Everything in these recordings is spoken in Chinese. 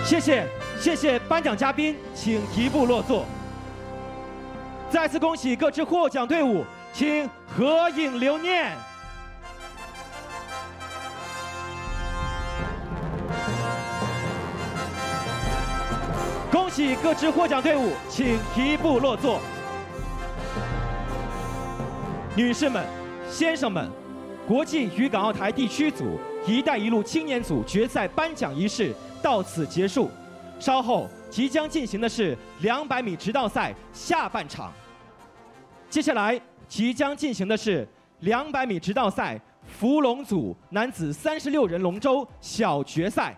谢谢颁奖嘉宾，请移步落座。再次恭喜各支获奖队伍，请合影留念。恭喜各支获奖队伍，请移步落座。女士们、先生们，国际与港澳台地区组“一带一路”青年组决赛颁奖仪式到此结束。稍后即将进行的是200米直道赛下半场。接下来即将进行的是200米直道赛伏龙组男子36人龙舟小决赛。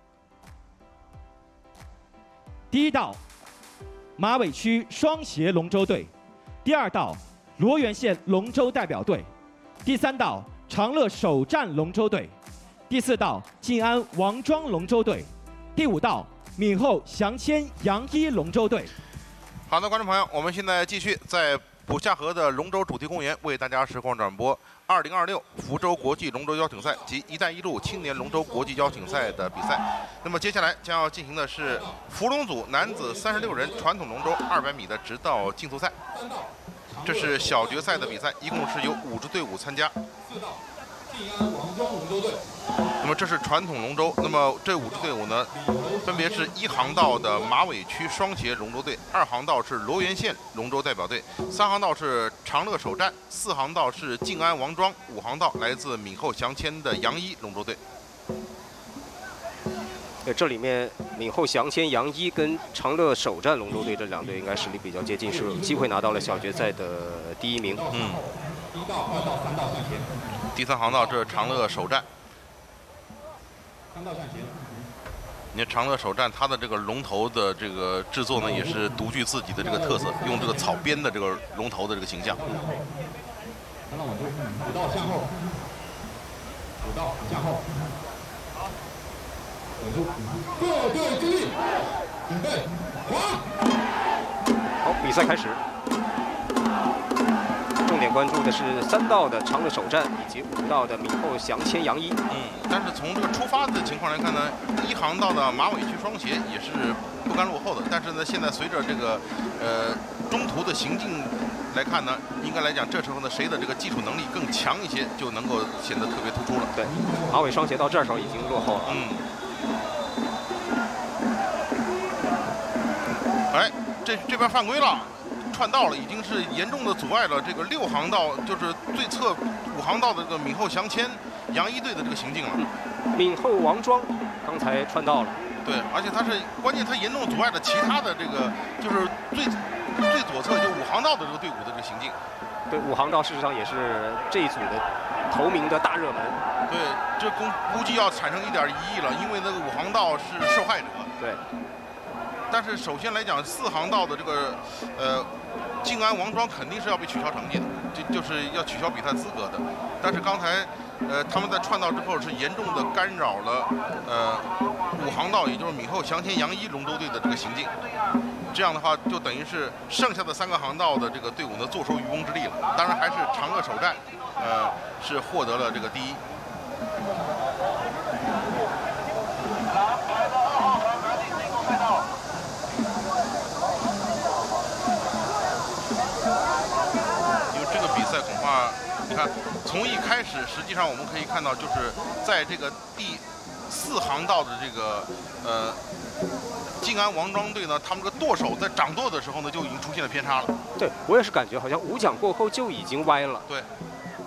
第一道，马尾区双协龙舟队；第二道，罗源县龙舟代表队；第三道，长乐首战龙舟队；第四道，晋安王庄龙舟队；第五道，闽后祥谦杨一龙舟队。 好的，观众朋友，我们现在继续在浦下河的龙舟主题公园为大家实况转播2026福州国际龙舟邀请赛及“一带一路”青年龙舟国际邀请赛的比赛。那么接下来将要进行的是伏龙组男子36人传统龙舟200米的直道竞速赛。这是小决赛的比赛，一共是有5支队伍参加。 晋安王庄龙舟队。 那么这是传统龙舟，那么这5支队伍呢，分别是1航道的马尾区双协龙舟队，2航道是罗源县龙舟代表队，3航道是长乐首战，4航道是晋安王庄，5航道来自闽后祥谦的杨一龙舟队。 这里面闽后祥谦杨一跟长乐首战龙舟队这2队应该实力比较接近，是有机会拿到了小决赛的第1名。 1道、2道、3道向前。 第3航道这是长乐首战。 3道向前。 你看长乐首战，它的这个龙头的这个制作呢，也是独具自己的这个特色，用这个草编的这个龙头的这个形象。 3道稳住，5道向后，5道向后，稳住，各队注意，准备，滑。 好，比赛开始。重点关注的是3道的长乐首战以及5道的闽后祥谦杨一。 但是从这个出发的情况来看呢，1航道的马尾区双协也是不甘落后的。但是呢，现在随着这个中途的行进来看呢，应该来讲这时候呢，谁的这个基础能力更强一些，就能够显得特别突出了。 对，马尾双协到这时候已经落后了。 哎，这边犯规了。串道了，已经是严重的阻碍了这个6航道，就是最侧5航道的这个闽后祥谦杨一队的这个行进了。 闽后王庄刚才串道了， 对，而且他是关键，他严重阻碍了其他的这个，就是最左侧就5航道的这个队伍的这个行进。 对，5航道事实上也是这一组的头名的大热门。 对，这估计要产生一点疑义了，因为那个5航道是受害者。 对。 但是首先来讲，4航道的这个晋安王庄肯定是要被取消成绩的，就是要取消比赛资格的。但是刚才他们在串道之后是严重的干扰了5航道，也就是闽后祥谦杨一龙舟队的这个行进。这样的话，就等于是剩下的3个航道的这个队伍呢坐收渔翁之利了。当然还是长乐首战是获得了这个第1。恐怕你看，从一开始，实际上我们可以看到，就是在这个第4航道的这个晋安王庄队呢，他们这个舵手在掌舵的时候呢，就已经出现了偏差了。 对，我也是感觉好像5桨过后就已经歪了。 对。